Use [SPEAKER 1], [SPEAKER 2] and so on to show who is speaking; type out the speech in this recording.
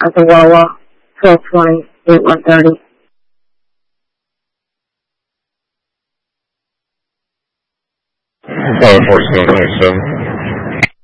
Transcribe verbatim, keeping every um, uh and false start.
[SPEAKER 1] at the Wawa, twelve twenty, eight one thirty.
[SPEAKER 2] Five four seven eight seven.